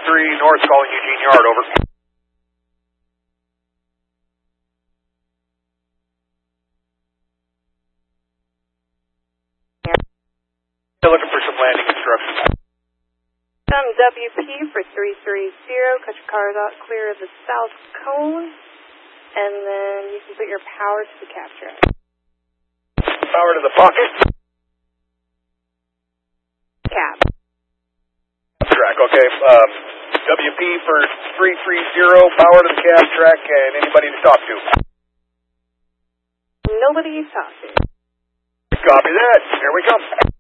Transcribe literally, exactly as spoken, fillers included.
three North calling Eugene Yard, over. Still looking for some landing instructions. Some W P for three three zero, cut your cars out clear of the south cone, and then you can put your power to the cab track. Power to the pocket. Cab. Track, okay. Um, W P for three three zero, power to the cab track, and anybody to talk to. Nobody you talk to. Copy that. Here we come.